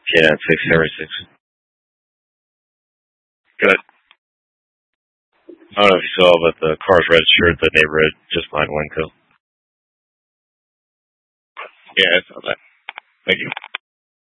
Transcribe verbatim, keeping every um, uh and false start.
Yeah, it's six seventy-six. Good. I don't know if you saw, but the car's registered the neighborhood just behind Winco. Yeah, I saw that. Thank you.